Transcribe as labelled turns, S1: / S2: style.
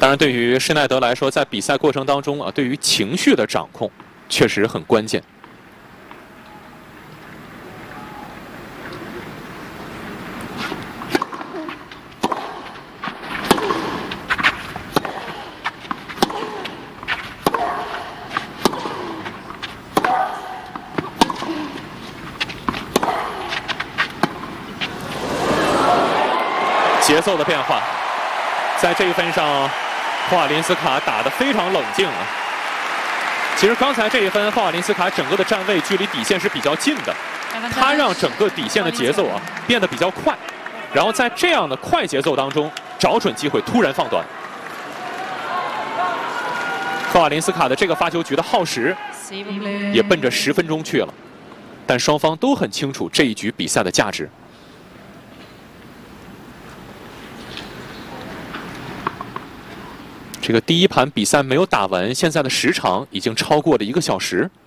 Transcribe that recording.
S1: 当然，对于施耐德来说，在比赛过程当中啊，对于情绪的掌控确实很关键。节奏的变化，在这一分上，霍瓦林斯卡打得非常冷静啊。其实刚才这一分，霍瓦林斯卡整个的站位距离底线是比较近的，他让整个底线的节奏啊变得比较快，然后在这样的快节奏当中找准机会突然放短。霍瓦林斯卡的这个发球局的耗时也奔着10分钟去了，但双方都很清楚这一局比赛的价值。这个第一盘比赛没有打完，现在的时长已经超过了1个小时。